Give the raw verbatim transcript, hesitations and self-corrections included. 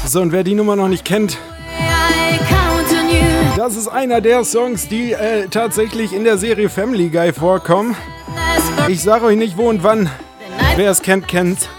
So, und wer die Nummer noch nicht kennt, das ist einer der Songs, die äh, tatsächlich in der Serie Family Guy vorkommen. Ich sage euch nicht wo und wann. Wer es kennt, kennt.